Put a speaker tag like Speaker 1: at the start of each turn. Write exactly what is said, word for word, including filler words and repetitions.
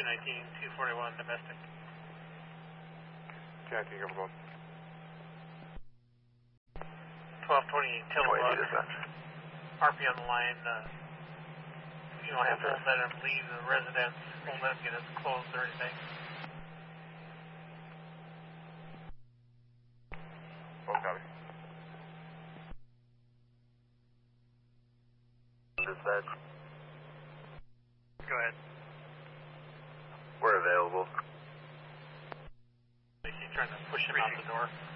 Speaker 1: two nineteen, two forty-one, domestic.
Speaker 2: two nineteen, Governor one.
Speaker 1: twelve twenty-eight, Tillamook. R P on the line. Uh, you don't have to let him leave the residence. Won't let him get us closed or anything.
Speaker 2: Oh, copy.
Speaker 3: Dispatch.
Speaker 1: Go ahead.
Speaker 3: We're available.
Speaker 1: He's trying to push him out the door.